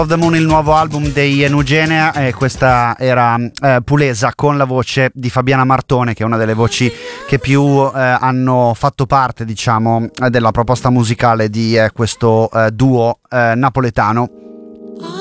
of the Moon, il nuovo album dei Nugenea, e questa era Pulesa con la voce di Fabiana Martone, che è una delle voci che più hanno fatto parte, diciamo, della proposta musicale di questo duo napoletano.